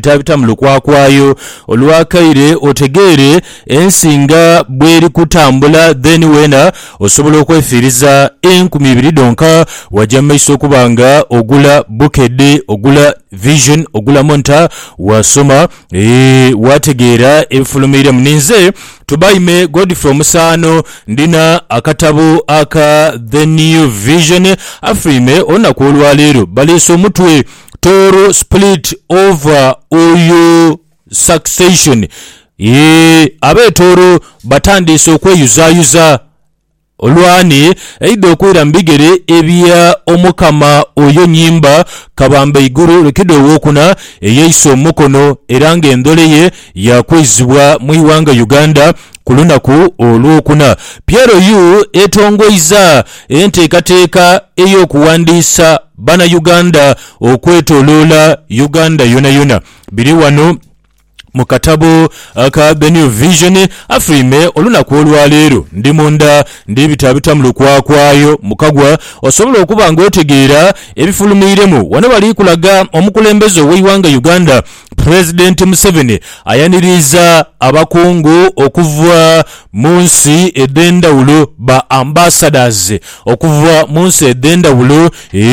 bitabitamu lukwakwayo olwakaire otegere ensinga bweri kutambula then wena osobola okwefiiriza 2000 donka wajja maiso okubanga ogula Bukedde ogula Vision ogula Monta wasoma wategeera ebifulumirire muninze tubayime Godfrey Omusaano ndina akatabo aka The New Vision afime onaku olwaleero baleese omutwe Toro split over oyo succession abeetoro batandise okweyuzayuza olwani eidde okwera mbigere ebya omukama oyo nyimba kabamba iguru lekido wokuna eyeiso omukono era ng'endole ye yakwezibwa mu iwanga Uganda ku lunaku olwokuna. Piero yu etongoiza enteekateeka ey'okuwandiisa bana Uganda okwetoloola Uganda yona yona biri wano mu katabo aka The New Vision afime olunaku olwaleero ndi munda ndibita mu lukwakwayo mukagwa osobola okuba ng'otegeera ebifulumiremu wano bali kulaga omukulembeze w'eiwanga Uganda President Museveni ayaniriza abakungu okuva mu nsi ed'endawulo ba ambassadors okuva mu nsi ed'endawulo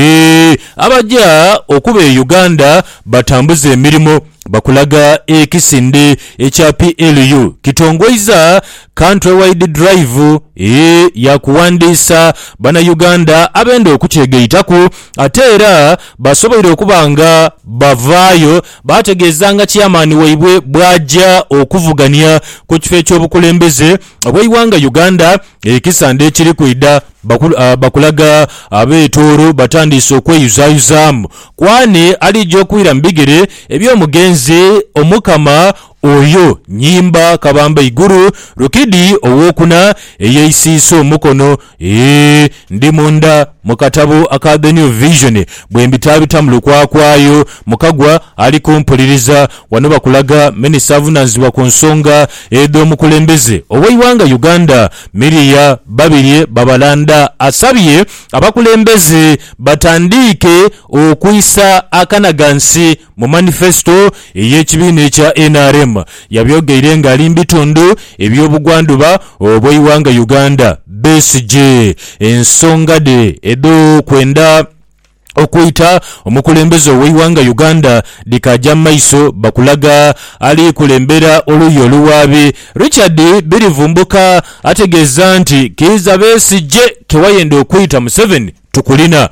abajja okuba e Uganda batambuze emirimu bakulaga ekisinde ekya PLU kitongoiza countrywide drive ya kuwandiisa bana Uganda abenda okukyegeyitaku ate era basoboire okubanga bavaayo bategeezanga chairman waibwe bwajja okuvugania ku kifo ekyobukulembeze obw'eiwanga Uganda ekisande ekiri kwidda bakulaga abeetoro batandise okweyuzayuzaamu kwani alijja okwira mbigere ebyomugenzi omukama oyo nyimba kabamba iguru Rukidi owokuna eyeisiisa omukono ndi munda mu katabo aka The New Vision bwe mbitabitamu lukwakwayo mukagwa ali kumpuliriza wano bakulaga minisita avunaanyizibwa ku nsonga ed'omukulembeze ow'eiwanga Uganda Miriya Babirye Babalanda asabye abakulembeze batandike okuyisa akanagansi mu manifesto ey'ekibiina ekya NRM yabyogeire ng'ali mbitundu eby'obugwanduba obw'eiwanga Uganda Besigye ensonga de edo kwenda okuyita omukulembeze w'eiwanga Uganda likajja maiso bakulaga ali kulembera oluyo oluwaabe Richard Birivumbuka ategeeza nti Kizza Besigye kewayenda okuyita Museveni tukulina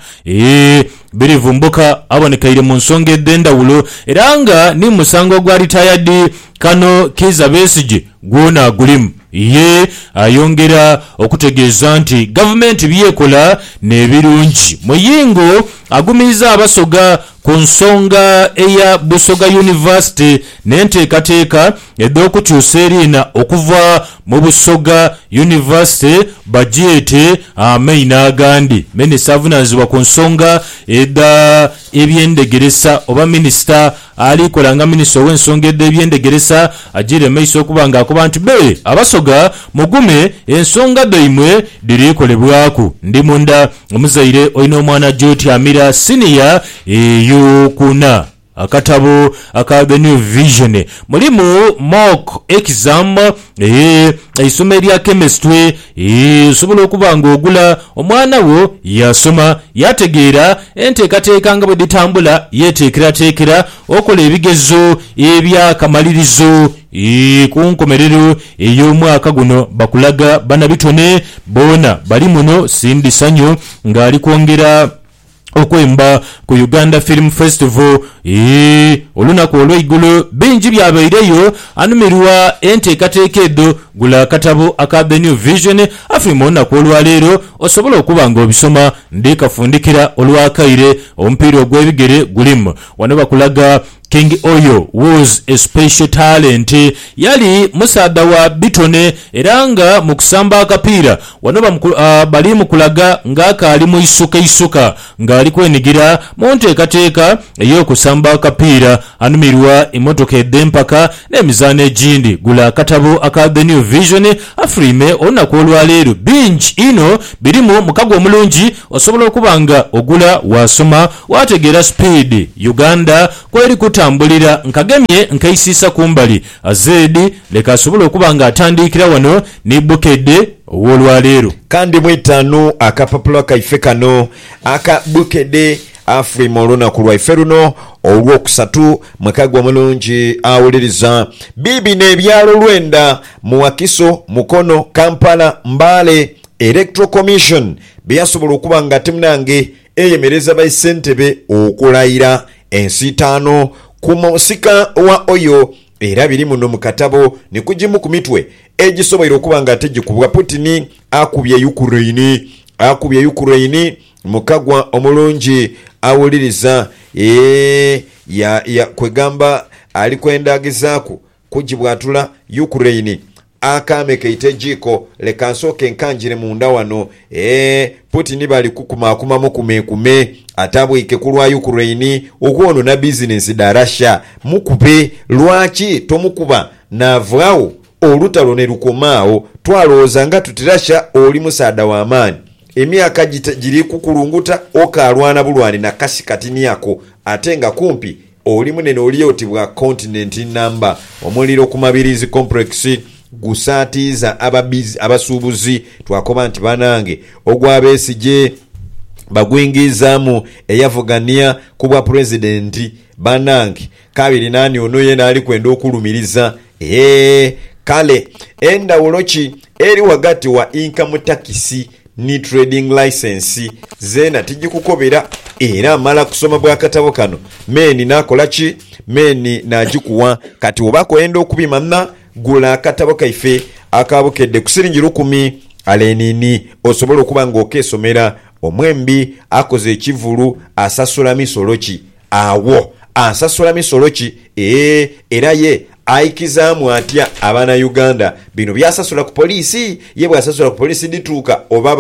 Birivumbuka abonekaire mu nsonga ed'endawulo era nga ni musango gwa retired kano Kizza Besigye gwona agulimu ye ayongera okutegeeza nti gavumenti byekola n'ebirungi muyingo agumiza abasoga ku nsonga eya Busoga University n'enteekateeka ed'okukyusa eriina okuva mu Busoga University bagyete amaina agandi minisita avunaanyizibwa ku nsonga edda ebyendegeresa oba minisita alikola nga minisita w'ensonga ed'ebyendegeresa agire maiso okuba ng'akuba nti be abasoga mugume ensonga dhaimwe dirikolebwaku ndi munda omuzaire olina omwana gy'otyamira siniya ey'okuna akatabo aka The New Vision mulimu mock exam eisomo erya chemistry osobola okuba ng'ogula omwana wo yasoma yategeera enteekateeka nga bwe ditambula yeteekerateekera okola ebigezo ebyakamalirizo ku nkomerero ey'omwaka guno bakulaga banabitone boona bali muno Sindi Sanyu ng'ali kwongera okwemba ku Uganda Film Festival olunaku olw'eigulu bingi byabaireyo anumirwa enteekateeka edo gula akatabo aka The New Vision afirima olunaku olwaleero osobola okuba ng'obisoma ndikafundikira olwakaire omupiira ogw'ebigere gulimu wano bakulaga King Oyo was a special talent yali musaada wa bitone era nga mu kusamba akapiira wano bali mukulaga ng'akaali mu isuka ng'ali kwenigira mu nteekateeka ey'okusamba okugamba akapiira anumirwa emotoka eddempaka n'emizaano egindi. Gula akatabo aka The New Vision afurime olunaku olwaleero. Bingi ino birimu mukago omulungi osobola okuba nga ogula wasoma wategeera speed Uganda kweri kutambulira nkagemye nkaisiisa kumbali azedi leka asobola okuba nga atandikira wano ne Bukedde ow'olwaleero. Kandi mwitano akapapula kaife kano aka Bukedde afurime olunaku lwaife luno olwokusatu mukago omulungi awuliriza bibi n'ebyalo Lwenda Muwakiso Mukono Kampala Mbale Electoral Commission byasobola okuba nga timunange eyemereza baisentebe okulayira ensi 5 ku musika wa oyo era biri muno mu katabo ne kujimu ku mitwe egisobola okuba nga tegikubwa. Putin akubye Ukraine mukagwa omulungi awuliriza ya kwegamba ali kwendagizaako kujibwatula Ukraine akameke itejiko lekansoke nkanjire munda wano Putin bali kukumakumamu kumekume atabwike kulwa Ukraine okuono na business darasha mukube lwaki tomukuba navao olutalo ne lukomao twalooza nga tutirasha oli musaada wa amani emyaka giri kukulunguta okalwana bulwani na kasi katini yako atenga kumpi oli munene oliyotibwa continent number omuliro ku Mabirizi complex gusatiza abasuubuzi twakoba nti banange ogwabesigye bagwingizaamu eyavugania ku bwa president banange kabiri nani ono yena ali kwenda okulumiriza kale endawuloki eri wagati wa income tax ni trading license zena tijikukobera era amala kusoma bwa katabo kano meni nakola ki meni najikuwa kati obako endo okubimana gula akatabo kaife akabukedde ku siringi 10 alenini osobola okuba nga okesomera omwembi akoze ekivulu asasula misoloki awo asasula misoloki era ye aikizaamu atya abana Uganda bino byasasula ku polisi ye bwasasula ku polisi dituuka oba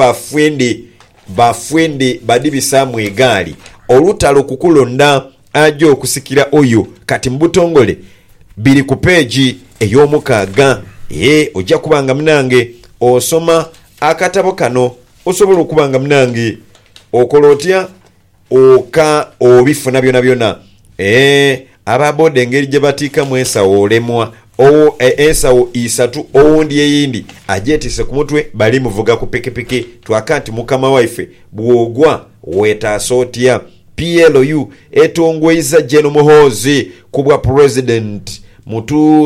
bafwende badibisaamu egaali olutalo kukulonda ajo okusikira oyo kati mbutongole biri ku peji ey'omukaaga ojja kubanga munange osoma akatabo kano osobola okubanga munange okola otya obifuna byona ababoda engeri gye batiikamu ensawo olemwa ensawo 3 owundi eyindi ajeetise ku mutwe bali muvuga ku pikipiki twaka nti mukama waife bwogwa wetaasa otya. PLU etongweiza General Muhoozi ku bwa president mu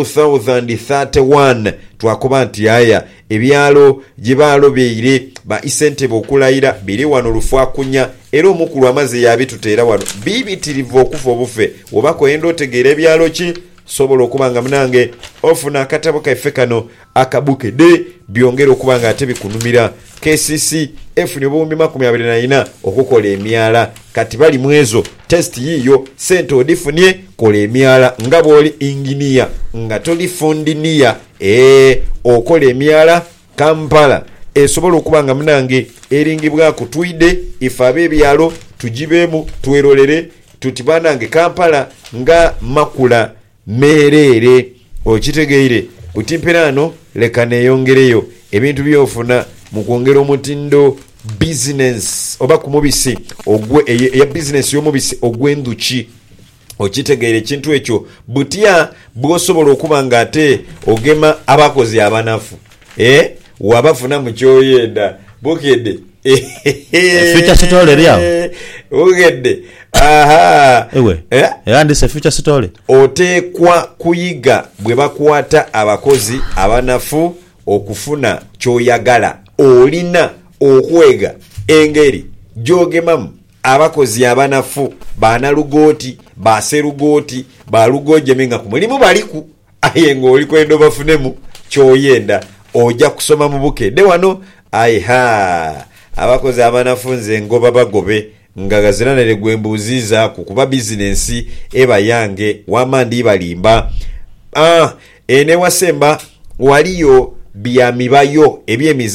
2031 twakoba nti aya ebyalo gibalo beire ba isentebe okulayira biri wano lufakunya era omukulu amaze yabituteera wano bibitirivu okufa obufe obako endo otegeera ebyalo ki sobola okubanga munange ofuna akatabo kaife kano akabukedde byongera okubanga ate bikunumira. KCC efuni obuwumbi 24 okukola emyala kati bali mwezo test yiyo sente odifunye kola emyala nga bwoli engineer nga toli fundinia okola emyala Kampala esobola okubanga munange eringibwa kutwide ifabe byalo tujibemu twerolere tutibanange Kampala nga makula merere okitegeire utimperano leka neyongereyo ebintu byofuna mukwongera omutindo business oba ku mubisi ogwe ya business y'omubisi ogw'enduki okitegeire ekintu ekyo butya bwosobola okuba nga ate ogema abakozi abanafu wabafuna mu kyoyenda bukedde future story lyawo bukedde ewe yandise future story oteekwa kuyiga bwe bakwata abakozi abanafu okufuna kyoyagala olina okwega engeri gyogemamu abakozi abanafu banalugooti baserugooti balugojemenga ku mulimu baliku aye ng'oli kwenda bafunemu kyoyenda ojja kusoma mu Bukedde wano abakozi abanafu nze ngoba bagobe nga gaziranire gwembuziza kukuba bizinensi eba yange wamandi balimba ene wasemba waliyo byamibayo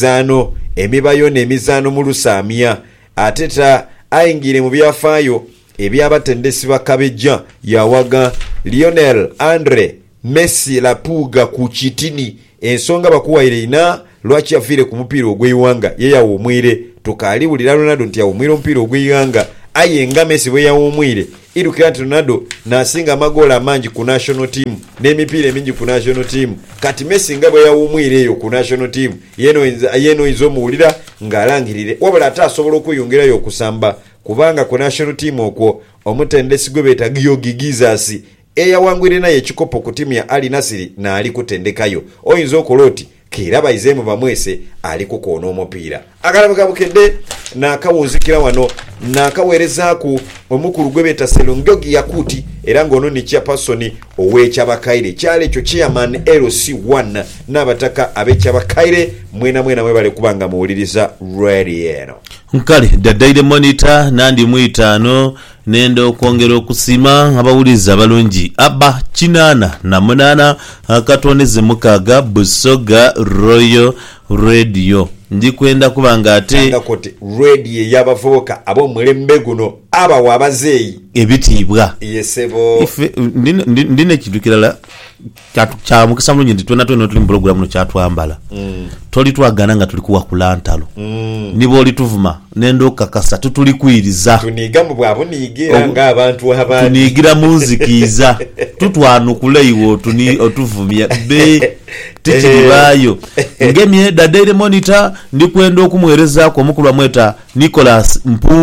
ebyemizaano emibayo n'emizaano mu Lusamia ateta ayingire mu byafaayo ebyabatendesi bakabejja yawaga Lionel Andre Messi Lapuga ku kitini ensonga bakuwaire ina lwaki yafiire ku mupiira ogw'eiwanga ye yawumwire tukaalibulira Ronaldo nti yawumwire omupiira ogw'eiwanga aye nga Messi bwe yawumwire irukira nti Ronaldo nasinga amagoola amangi ku national team n'emipiira emingi ku national team kati Messi nga bwe yawumwire eyo ku national team yeno izomuwulira ng'alangirire wabula ate asobola okweyongerayo okusamba kubanga ku national team okwo omutendesi gwe beeta Giogi Jesus eyawangwire naye ekikopo ku timu ya Al Nassr naali kutendekayo oyinza okola oti kera bayizeemu bamwese ali kukoona omupiira akalabikabukedde nakawunzikira wano nakaweerezaaku omukulu gwe beeta Selongogi Yakuti era ng'ono ni chairperson ow'ekyabakaire kyalo ekyo chairman LC1 n'abataka ab'ekyabakaire mwena mwe bale kubanga muwuliriza radio eno nkale Daily Monitor nandi mu 5 nenda okwongera okusima abawuliza abalungi aba kinana na munana akatoneze mukaga Busoga Royal Radio ndikwenda kubanga ate kote radio y'abavubuka ab'omulembe guno abawa abazeeyi ebitiibwa yesebo ife ndine kintu kirala kya mukisa mulungi ndi twena tuli mu program no kyatwambala toli twagana nga tuli kuwa kulantalo nibo oli tuvuma nendo kakasa tutuli kwiriza tuniga mu bwabo nigira nga abantu abandi tunigira munzikiza tutwanukula iwo tuni otuvumya be tikibayo ngemye Daily Monitor ndikwenda okumwereza kwa mukulu amweta Nicholas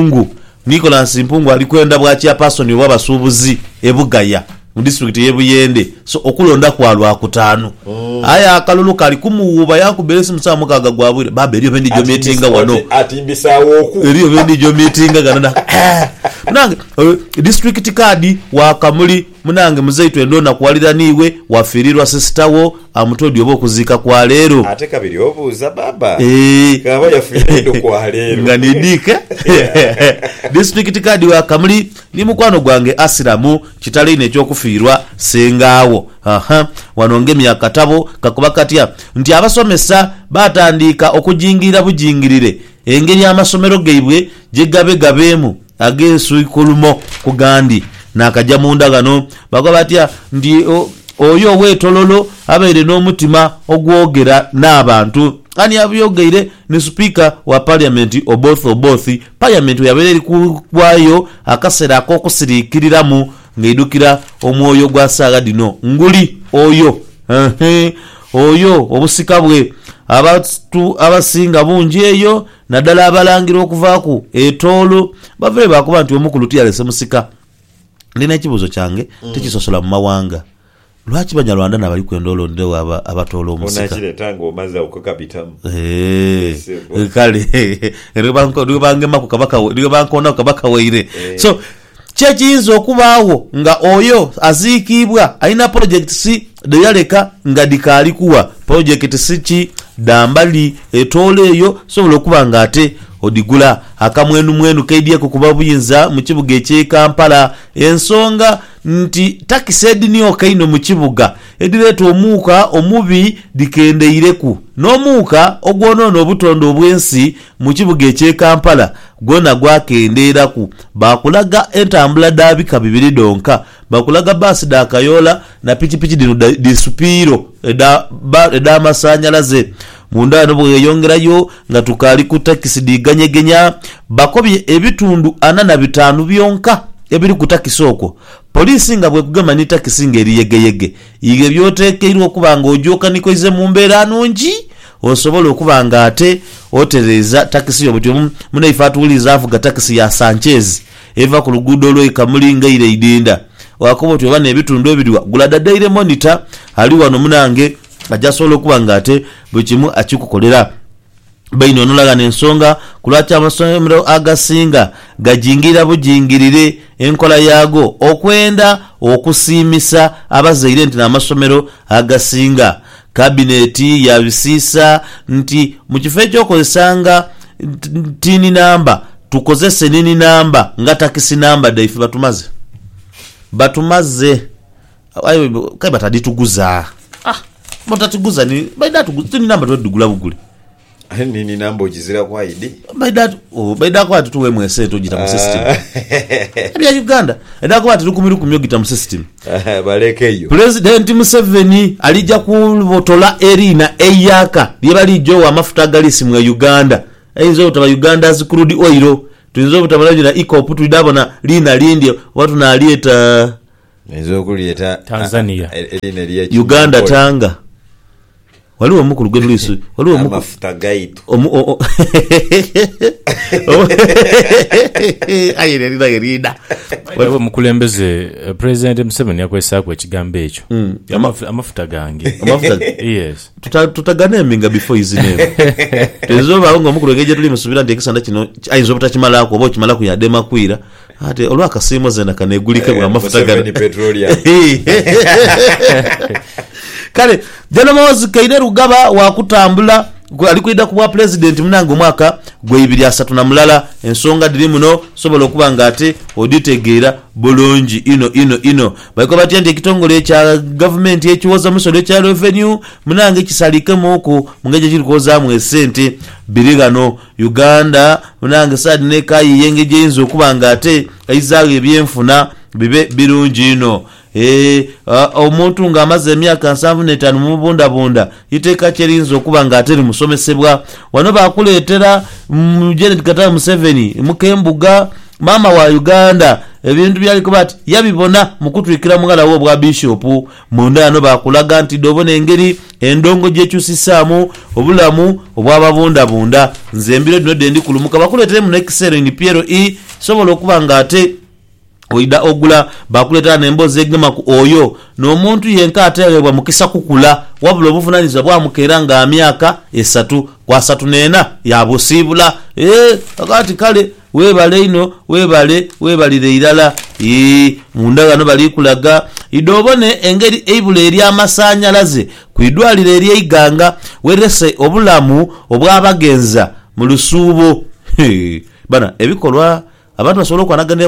Mpungu alikwenda bwa chairperson w'abasuubuzi ebugaya mu district y'Ebuyende so okulonda kwa lwakutaano aya akalulu kali kumuwuba yakubelesi musa mukaga gwabwire baba eriyo bendi jo meetinga wano atimbisawo oku eriyo bendi jo meetinga ganana munange district card wa Kamuli munange muzaitu endona kwalira niwe wafirirwa sistawo amutodi obo kuzika kwa lero ate kabiri obuuza baba kaba yafirirwa kwa lero nganidika district card wa Kamuli ni mukwano gwange Asiramu kitaline ekyokufiirwa sengawo wanonge myakatabo kakuba katya nti abasomesa batandika okujingira bujingirire engeri amasomero geibwe gabeemu agesuikulumo kugandi nakajja munda gano bagwa batya ndi oyo wetololo abaire n'omutima ogwogera n'abantu ani abiyogeire ni speaker wa parliament oboth parliament yabeere eri kwayo akasera akokusirikiriramu ng'edukira omwoyo gwa saaga dino nguli oyo obusika bwe abantu abasinga bungi eyo naddala abalangira okuvaaku etoolo bavere bakuba nti omukulu tiyalese musika ndina ekibuuzo kyange tekisosola mu mawanga lwaki banyarwanda nabali kwenda olondewo abatoola omusika onakiretanga omaze okukabitamu kale ribangemaku ribankona kabaka waire so kyekiyinza okubaawo nga oyo aziikibwa alina projects deyaleka nga dikaalikuwa projects ki dambali etoolo eyo sobola okuba nga ate odigula akamwenu kaidiye kukuba buyinza mu kibuga eky'e Kampala ensonga nti takisedi niyo kaino mu kibuga edireeta omuuka omubi dikendeireku n'omuuka ogwonoona obutondo obwensi mu kibuga eky'e Kampala gwona gwakendeeraku bakulaga entambula dabika bibiri donka bakulaga basi da Kayola na pikipiki dino disupiiro edamasanyalaze munda no bweyongerayo nga tukali ku takisi diganyegenya bakobye ebitundu 45 byonka ebiri ku takisi okwo polisi nga bwe kugema ni takisi ngeri yegeyege ige byotekeirwa okubanga ojoka nikoize mu mbeera nungi osobola okubanga ate otereza takisi yobutyo munaifatuliriza avuga takisi ya Sanchez eva ku luguudo lwe Kamuli ngaire idinda wakobo tyo bana ebitundu ebiriwa gula Daily Monitor ali wano munange ajasobola okubanga ate bukimu akikukolera baino onolaga n'ensonga kulwacha amasomero agasinga gajingira bujingirire enkola yago okwenda okusiimisa abazaire nti n'amasomero agasinga kabineti yabisiisa nti mu kifo ekyokozesanga tini namba tukozese nini namba nga takisi namba daife batumaze ayo kai batadituguza mutatuguza ni baida tuguza tini namba tudugula bugule nini nambo jizira kwa ID baida kwa tuwe mwesento gitamu system ya Uganda eda kwa tukumiri kumyo gitamu system baleke hiyo President Museveni alija kuvotola erina eyaka lyebali jo wa mafuta galisi mu Uganda einzo utaba Uganda zikurudi oil tuinzo utabalaje na iko tudabona lina lindi watu na alieta ezo kulieta Tanzania Uganda Tanga waliwo mukuru gwenulisu waliwo mukuru mafuta gaitu ayire rida waliwo mukulembeze President Museveni yakwesa kwa ekigambo ekyo amafuta gange amafuta yes tutagane minga before his name tezo baongo mukuru geje tuli musubira ndi ekisanda kino ayinzo butachimala ko bo kimala ku yadema kwira ate olwaka simo zena kanegulike bwa mafuta gani petroleum kale jana mawazi kaide rugaba wa kutambula alikuida kuwa president munango mwaka gwe 2 na mulala ensonga diri muno sobola okubanga ate oditegeera bulungi ino bayiko batya ekitongole kya government ekiwoza musolo kya revenue munange kisalikemo ko mungeje kiri koza mu sente birigano Uganda munange sadi ne kai yengeje inzo okubanga ate aizawe ebyenfuna bibe birungi ino omuntu nga amaze emyaka 75 mu bunda iteka cherinzo kubanga ateri musomesebwa wano bakuletera Janet Kataya Museveni mukembuga mama wa Uganda ebintu byali kubati yabibona mukutwikira mungala wo bwa bishop munda no bakulaga nti dobona engeri endongo je kyusisamu obulamu obwababunda nzembiro dino dendi kulumuka bakuletera mu nexere ni Piero sobola okubanga ate oida ogula bakuleta nemboze egema ku oyo n'omuntu yenka aterebwa mukisa kukula wabula obuvunaniza bwa mukeranga amyaka 3 kwa 34 yabusibula akati kale webale ino webalire irala mundagano bali kulaga idobone engeri eibule eri amasanyalaze kuidwalire eri iganga werese obulamu obwabagenza mu lusuubo bana ebikolwa abantu basobola kwanaganira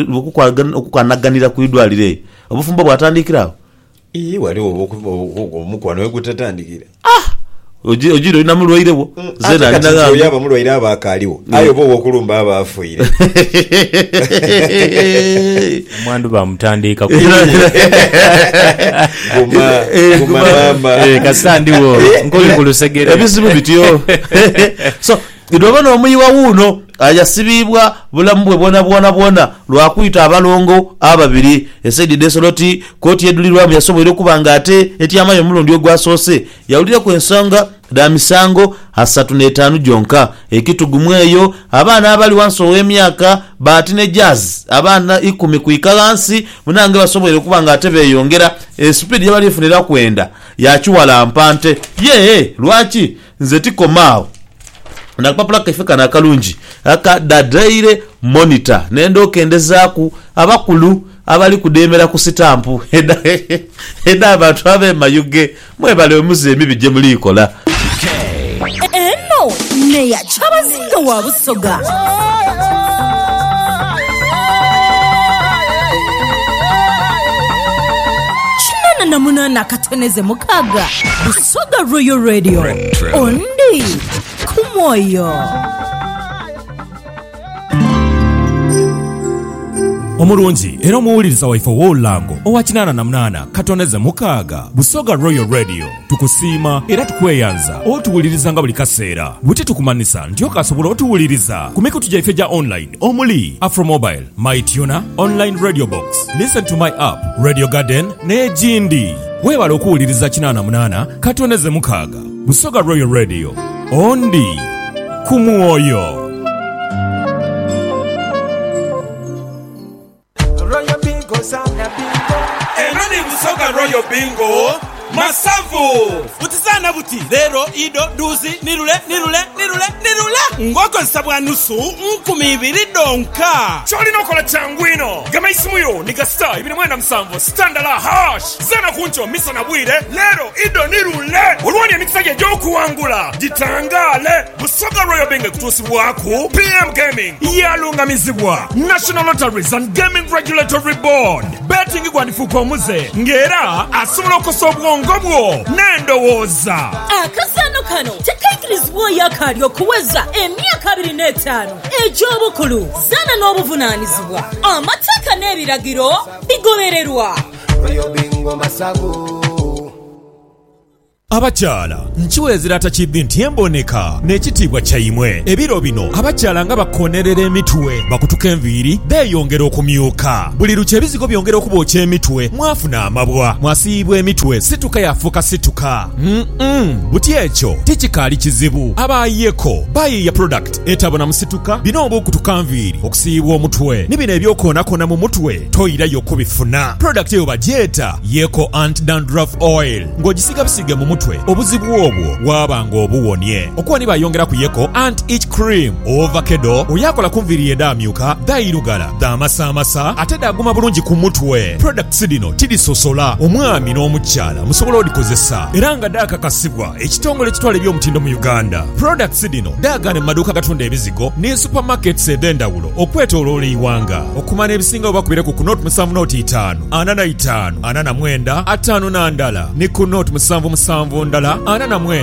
kuidwalire obufumbo bwatandikirawo waliwo omukwano wegutandikira ojiro ina mulwairebo zena ndanga yaba mulwaire abakaliwo ayo bo okulumba abafuire mwandu bamutandika kuma kasandiwo nkoli kulusegere ebizibu bityo so idobona omuyiwa wuno ajasibibwa bulamu bwe bwona lwakuita abalongo ababiri esaidi desoloti koti edulirwamu yasoboire okubanga ate etyamayo mulundi ogwasose yawulira ku ensonga da misango 35 jonka ekitugumu eyo abaana abali wansi ow'emyaka batine jazz abaana 10 kuikalansi munange basoboire okubanga ate beyongera speed yabalifunira kwenda yakiwala mpante lwaki nze tikomaawo nakapapula kaifika na kalungi aka dadaire monitor nendo kendezaku abakulu abali kudemera ku sitampu eda abantu abe mayuge mwebale omuze emibije mulikola eno ne ya chabazinga wa Busoga na munana kateneze mukaga Busoga Royal Radio ondi kumoyo omulungi era omuwuliriza waife w'olulango owa 88 katoneze mukaaga Busoga Royal Radio tukusiima era tukweyanza otuwuliriza nga buli kaseera bwe tukumanisa nti okasobola otuwuliriza ku mikutu gyaife gya online omuli Afromobile, MyTuner, Online Radio Box, Listen to My App, Radio Garden n'egindi weewala okuwuliriza 88 katoneze mukaaga Busoga Royal Radio ondi ku mwoyo. Royal Bingo Masavu utizana buti lero ido duzi nirule ngoko nsabwa nusu 2,000 donka choli nokola changwino gama isimuyo niga star 27 standala hash zana kuncho misa na bwire lero ido nirule ulwani ya mikisaje joku wangula jitangale Busoga Royal Bingo kutusi waku PM Gaming yalunga mizibwa National Lotteries and Gaming Regulatory Board betting igwanifuko muze ngera asumula okusobwa ngobwo nendo woza kuweza. Akasaano kano tekaikirizibwayo akaali okuweza emyaka 25 egy'obukulu. Zana n'obuvunaanyizibwa. Amateeka n'ebiragiro bigobererwa. abakyala nkiweezera atakiddi nti emboneka n'ekitiibwa kyayimwe. Ebiro bino abakyala nga bakonerera emitwe, bakutuka enviiri beeyongera okumyuka. Buli lukya ebizigo byongera okubookya emitwe, mwafuna amabwa, mwasiibwa emitwe, situka yafuuka situka. Buti ekyo tikikaali kizibu. Abayeko bayiiya product etabona mu situka, bino obukutuka nviiri, okusiibwa omutwe ne bino ebyokoonakoona mu mutwe toyirayo kubifuna. Product eyo bagyeta Yeko Anti-Dandruff Oil, ng'ogisiga busige mu mutwe obuzibu obwo bwabanga obuwonye. Okuwani bayongera ku Yeko Anti-Itch Cream Ovakedo oyakola ku nviiri eddaamyuka, daayirugala, daamasaamasa ate daaguma bulungi ku mutwe. Products dino tidisosola, omwami n'omukyala musobola odikozesa era nga daakakasibwa ekitongole ekitwala ebyomutindo mu Uganda. Products dino daagana mu maduuka gatunda ebizigo ne supermarkets ed'endawulo okwetooloola iwanga. Okumana ebisinga obakubire ku Note 7 Note 5 45 49 5 na ndala ne ku Note 7 ndala 49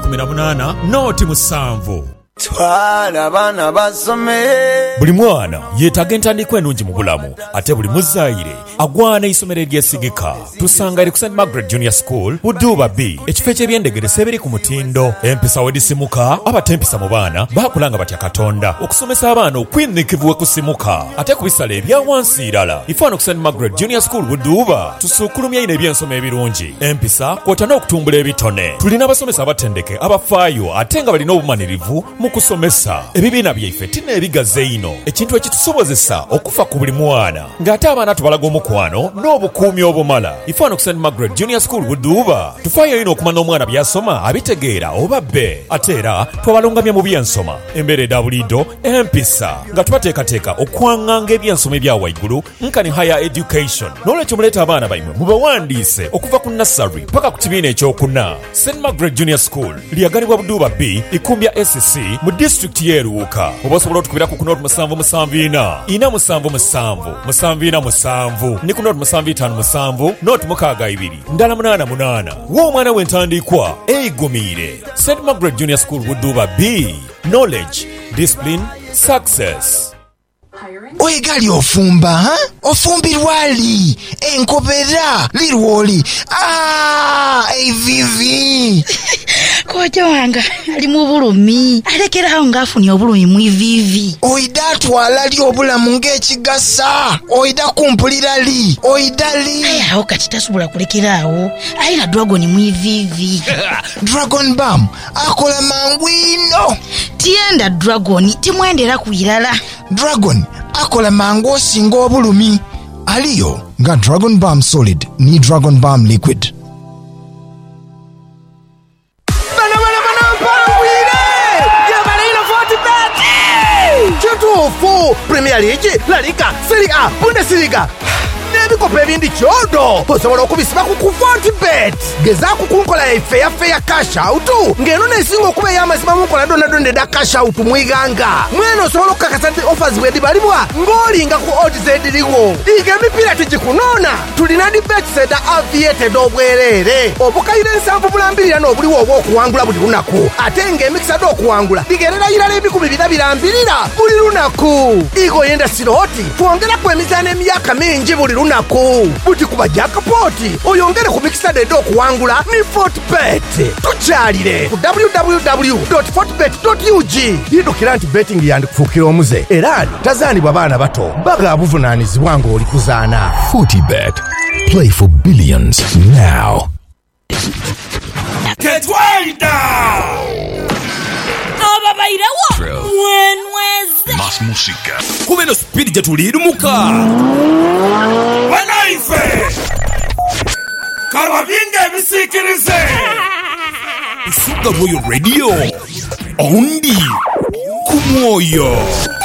18 Note 7. Twala bana basome. Buli mwana yeetaaga entandikwa ennungi mu bulamu, ate buli muzaayire agwana isomero eryesigika. Tusanga eri ku St. Margaret Junior School Buduuba B, ekifo eky'ebyendegeresa ebiri ku mutindo. Empisa wedisimuka, abatempisa mu baana baakulanga batya Katonda okusomesa abaana okwinnikivu we kusimuka. Ate ku bisala ebya wansi irala ifaano ku St. Margaret Junior School Buduuba tusuukulumya ino ebyensoma ebirungi, empisa kwota n'okutumbula ebitone. Tulina abasomesa abatendeke abafaayo ate nga balina obumanirivu mu kusomesa. Ebibiina byaife tina ebigaze ino, ekintu ekitusobozesa okufa ku buli mwana ng'ate abaana tubalaga omukwano n'obukuumi obumala. Ifaano ku St. Margaret Junior School Buduuba tufaayo ino okumanya omwana byasoma abitegeera oba bbe, ate era twabalungamya mu byensoma. Embeera edda bulido empisa nga tubateekateeka okwaŋŋanga ebyensoma ebya waigulu nkani higher education. N'olwekyo muleeta abaana baimwe mubawandiise okuva ku nursery paka ku kibiina ekyokuna. St. Margaret Junior School lyagalibwa Buduuba B ikumbya SC mu district y'Eruuka. Oba osobola otukubira ku Note 774 47 7 ne ku Note 757 Note 62 ndala 88. W'omwana w'entandikwa eigumiire. St. Margaret Junior School Buduuba B. Knowledge, discipline, success. Oyigali ofumba, ofumbirwa li, enkobera, lirwoli, evivi. Kojo wanga, ali mu bulumi, alekeraho ng'afunye obulumi mu ivivi. Oida atwala li obulamu ng'ekigasa, oida kumpulira li, oida li. Awo kati tasobola kulekerawo, alina dragon mu ivivi. Dragon Balm, akola mangu ino. Tienda dragon, timwendera kuyirala. Dragon, akola mangu osinga obulumi. Aliyo nga Dragon Balm Solid ni Dragon Balm Liquid. Kituufu, Premier League, La Liga, Serie A, Bundesliga n'ebikopo ebindi kyodo osobola okubisiba ku Fortbet. Gezaako kunkola fair cash out ng'eno nesinga okuba ey'amazima mu nkola donna eda cash out mwiganga. Mweno osobola okukakasa nti offers bwedibalibwa ng'olinga ku odds ediriwo. Liga emipiira tegikunoona, tulina dibetseda aviated obwereere obukayire 7 n'obuliwo oba okuwangula buli lunaku, ate ng'emikisa d'okuwangula ligerera irala 400 buli lunaku. Igo yenda siroti twongeraku emizaano emyaka mingi buli lunaku. Buti kuba jackpoti oyongere ku mikisa d'edda okuwangula ne Fortbet. Tukyalire ku www.fortbet.ug. Yidukira nti betting yandikufuukira omuze era tazaanibwa baana bato, baga buvunaanyizibwa ng'oli kuzaana. Fortbet. Play for billions now. Ketwaida! Ababairewo mwenweze Más música. Kubeno speed jetulirumuka banaife karwabinga ebisikirize Busoga Royal Radio ondi kumwoyo.